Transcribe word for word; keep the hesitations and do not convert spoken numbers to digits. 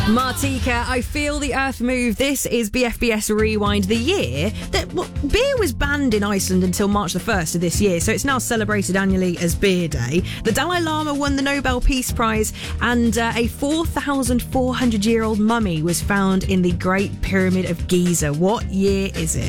Martika, I Feel the Earth Move. This is B F B S Rewind, the year that well, beer was banned in Iceland until March the first of this year, so it's now celebrated annually as Beer Day. The Dalai Lama won the Nobel Peace Prize, and uh, a four thousand four hundred year old mummy was found in the Great Pyramid of Giza. What year is it?